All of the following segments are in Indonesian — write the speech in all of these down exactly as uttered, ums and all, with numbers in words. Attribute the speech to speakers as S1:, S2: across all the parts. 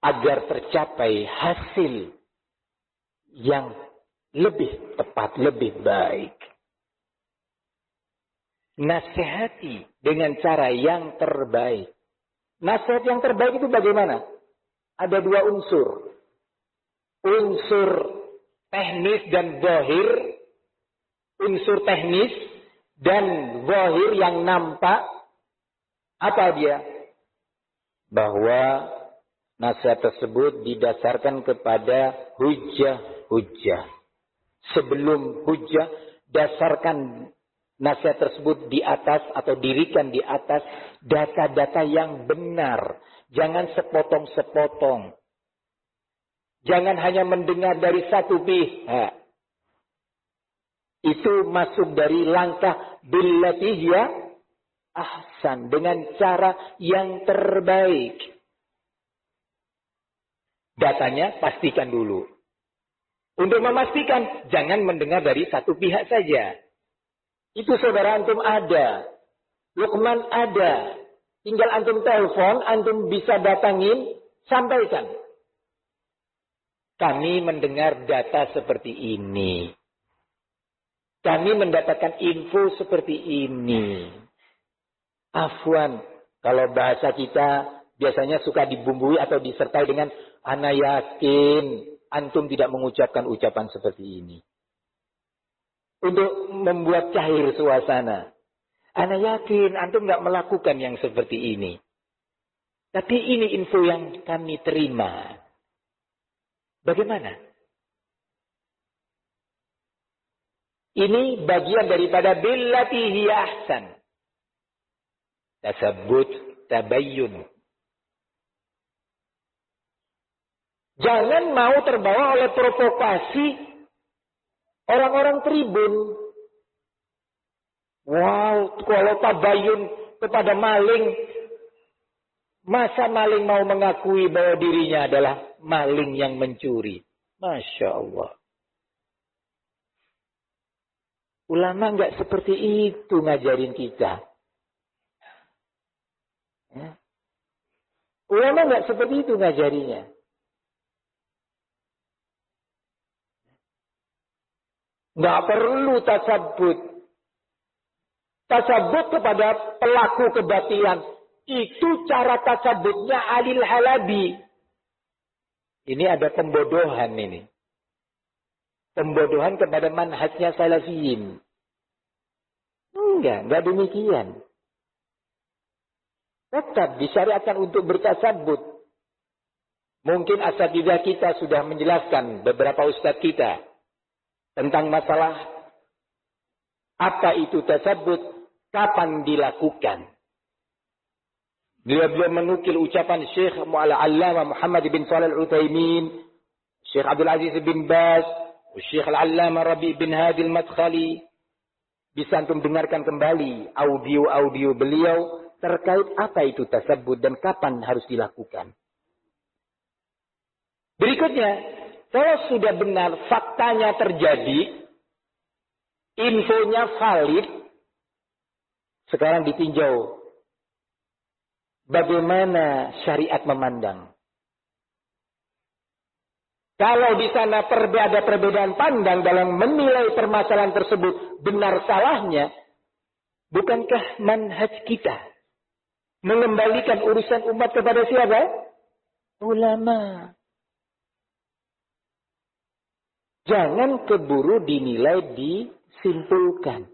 S1: agar tercapai hasil yang lebih tepat, lebih baik. Nasihati dengan cara yang terbaik. Nasihat yang terbaik itu bagaimana? Ada dua unsur. Unsur teknis dan zahir. Unsur teknis dan zahir yang nampak. Apa dia? Bahwa nasihat tersebut didasarkan kepada hujjah-hujjah. Sebelum hujjah, dasarkan nasihat tersebut di atas atau dirikan di atas data-data yang benar. Jangan sepotong-sepotong. Jangan hanya mendengar dari satu pihak. Itu masuk dari langkah billati hiya ahsan. Dengan cara yang terbaik. Datanya pastikan dulu. Untuk memastikan, jangan mendengar dari satu pihak saja. Itu saudara antum ada. Luqman ada. Tinggal antum telepon, antum bisa datangin, sampaikan. Kami mendengar data seperti ini. Kami mendapatkan info seperti ini. Afwan, kalau bahasa kita biasanya suka dibumbui atau disertai dengan ana yakin antum tidak mengucapkan ucapan seperti ini. Untuk membuat cair suasana. Ana yakin antum nggak melakukan yang seperti ini. Tapi ini info yang kami terima. Bagaimana? Ini bagian daripada billati hiya ahsan. Tasabbut, tabayyun. Jangan mau terbawa oleh provokasi orang-orang tribun. Wow, kalau tabayun kepada maling, masa maling mau mengakui bahwa dirinya adalah maling yang mencuri? Masya Allah. Ulama nggak seperti itu ngajarin kita. Ya. Ulama nggak seperti itu ngajarinya. Nggak perlu tasabbut. Tasabbut kepada pelaku kebatilan. Itu cara tasabbutnya Alil Halabi. Ini ada pembodohan ini. Pembodohan kepada manhajnya salafiyin. Enggak, enggak demikian. Tetap disyariatkan untuk bertasabbut. Mungkin asatidzah kita sudah menjelaskan, beberapa ustadz kita, tentang masalah apa itu tasabbut, kapan dilakukan. Beliau menukil ucapan Syekh Al-Allamah Muhammad bin Shalih Al-Utsaimin, Syekh Abdul Aziz bin Baz, Syekh Al-Allamah Rabi' bin Hadi Al-Madkhali. Bisa antum dengarkan kembali audio-audio beliau terkait apa itu tasabbut dan kapan harus dilakukan. Berikutnya, kalau sudah benar faktanya terjadi, infonya valid, sekarang ditinjau bagaimana syariat memandang. Kalau di sana ada perbedaan pandang dalam menilai permasalahan tersebut benar salahnya, bukankah manhaj kita mengembalikan urusan umat kepada siapa? Ulama. Jangan keburu dinilai, disimpulkan.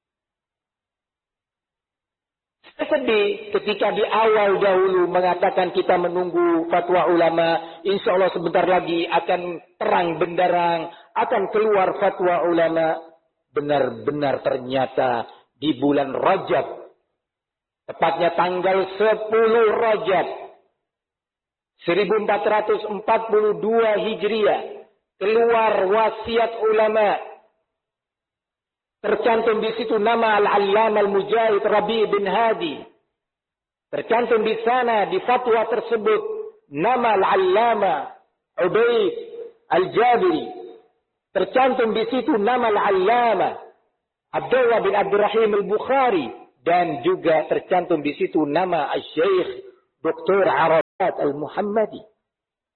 S1: Saya sedih ketika di awal dahulu mengatakan kita menunggu fatwa ulama. Insya Allah sebentar lagi akan terang benderang, akan keluar fatwa ulama. Benar-benar ternyata di bulan Rajab, tepatnya tanggal sepuluh Rajab seribu empat ratus empat puluh dua Hijriah, keluar wasiat ulama. Tercantum di situ nama Al-Allamah Al-Mujahid Rabi' bin Hadi. Tercantum di sana di fatwa tersebut nama Al-Allamah Ubaid Al-Jabiri. Tercantum di situ nama Al-Allamah Abdullah bin Abdurrahim Al-Bukhari, dan juga tercantum di situ nama Al-Syekh Doktor Arafat Al-Muhammadi.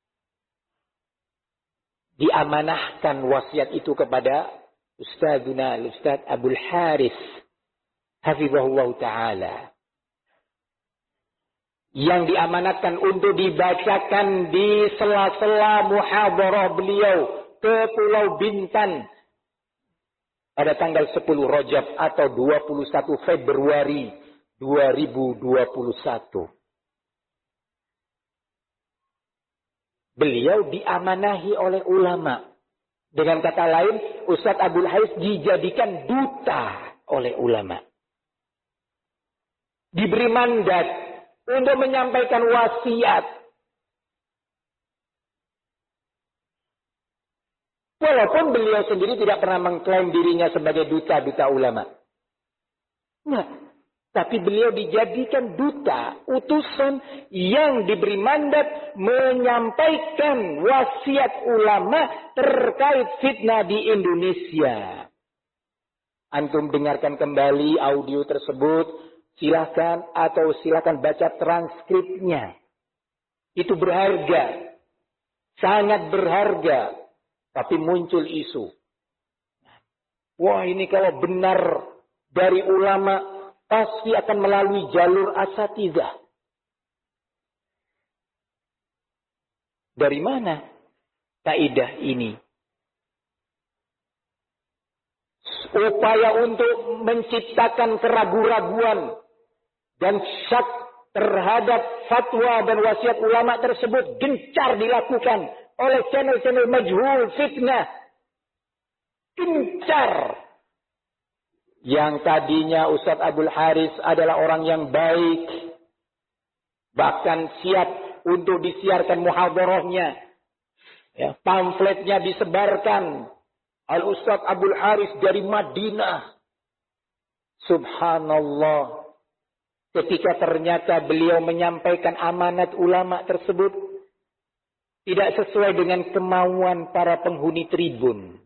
S1: diamanahkan wasiat itu kepada Ustadzuna Ustadz Abdul Haris hafizahullah ta'ala. Yang diamanatkan untuk dibacakan di sela-sela muhadharah beliau ke Pulau Bintan pada tanggal sepuluh Rajab atau dua puluh satu Februari dua ribu dua puluh satu. Beliau diamanahi oleh ulama. Dengan kata lain, Ustadz Abdul Haris dijadikan duta oleh ulama. Diberi mandat untuk menyampaikan wasiat. Walaupun beliau sendiri tidak pernah mengklaim dirinya sebagai duta-duta ulama. Nah, tapi beliau dijadikan duta, utusan yang diberi mandat menyampaikan wasiat ulama terkait fitnah di Indonesia. Antum dengarkan kembali audio tersebut. Silakan atau silakan baca transkripnya. Itu berharga. Sangat berharga. Tapi muncul isu. Wah, ini kalau benar dari ulama pasti akan melalui jalur asatidzah. Dari mana kaidah ini? Upaya untuk menciptakan keraguan-raguan dan syak terhadap fatwa dan wasiat ulama tersebut gencar dilakukan oleh channel-channel majhul fitnah. Gencar. Yang tadinya Ustadz Abdul Haris adalah orang yang baik. Bahkan siap untuk disiarkan muhadharahnya. Ya, pamfletnya disebarkan. Al-Ustadz Abdul Haris dari Madinah. Subhanallah. Ketika ternyata beliau menyampaikan amanat ulama tersebut tidak sesuai dengan kemauan para penghuni tribun.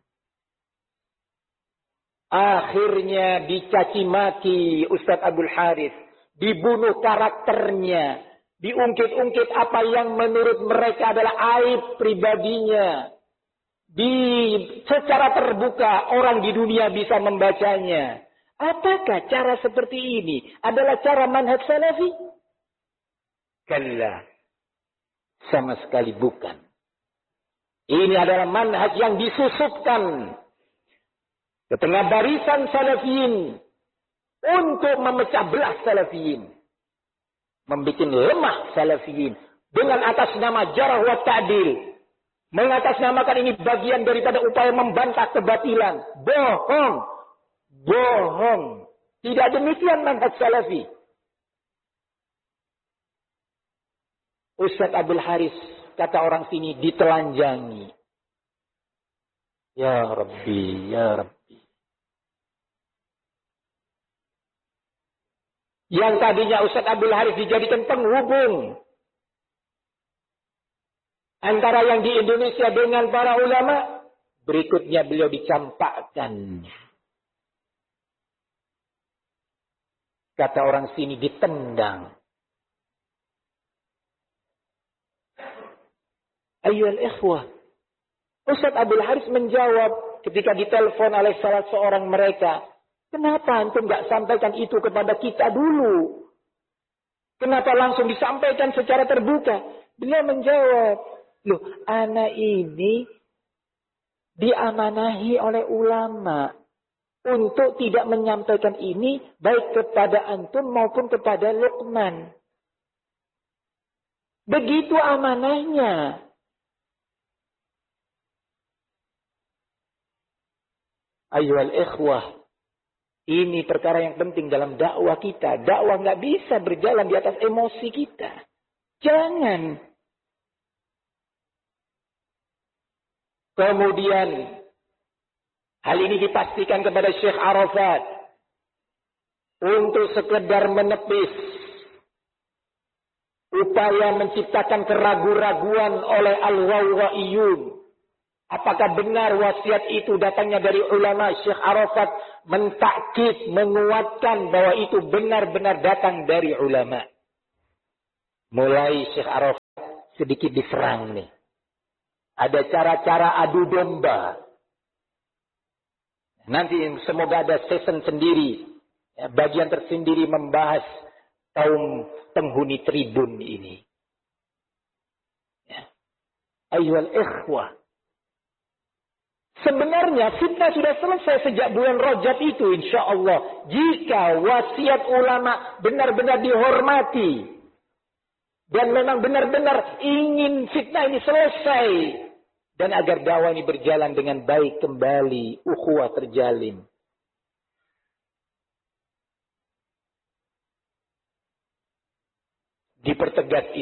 S1: Akhirnya dicaci maki Ustadz Abdul Haris. Dibunuh karakternya. Diungkit-ungkit apa yang menurut mereka adalah aib pribadinya. Di secara terbuka orang di dunia bisa membacanya. Apakah cara seperti ini adalah cara manhaj salafi? Kalla. Sama sekali bukan. Ini adalah manhaj yang disusupkan ke tengah barisan salafiyin untuk memecah belah salafiyin. Membuat lemah salafiyin dengan atas nama jarah wa ta'dil. Mengatasnamakan ini bagian daripada upaya membantah kebatilan. Bohong. Bohong. Tidak demikian manhaj salafi. Ustadz Abdul Haris, kata orang sini, ditelanjangi. Ya Rabbi, ya Rabbi. Yang tadinya Ustadz Abdul Haris dijadikan penghubung antara yang di Indonesia dengan para ulama, berikutnya beliau dicampakkan. Kata orang sini, ditendang. Ayyuhal ikhwah. Ustadz Abdul Haris menjawab ketika ditelepon oleh salah seorang mereka. Kenapa antum gak sampaikan itu kepada kita dulu? Kenapa langsung disampaikan secara terbuka? Beliau menjawab, loh, anak ini diamanahi oleh ulama untuk tidak menyampaikan ini baik kepada antum maupun kepada Luqman. Begitu amanahnya. Ayyuhal ikhwah, ini perkara yang penting dalam dakwah kita. Dakwah nggak bisa berjalan di atas emosi kita. Jangan. Kemudian hal ini dipastikan kepada Syekh Arafat untuk sekedar menepis upaya menciptakan keraguan-raguan oleh al-Wawaiyun. Apakah benar wasiat itu datangnya dari ulama? Syekh Arafat mentakkid, menguatkan bahwa itu benar-benar datang dari ulama. Mulai Syekh Arafat sedikit diserang nih. Ada cara-cara adu domba. Nanti semoga ada season sendiri. Ya, bagian tersendiri membahas kaum penghuni tribun ini. Ya. Ayyuhal ikhwah. Sebenarnya fitnah sudah selesai sejak bulan Rajab itu, insya Allah. Jika wasiat ulama benar-benar dihormati. Dan memang benar-benar ingin fitnah ini selesai. Dan agar dakwah ini berjalan dengan baik kembali. Ukhuwah terjalin. Dipertegas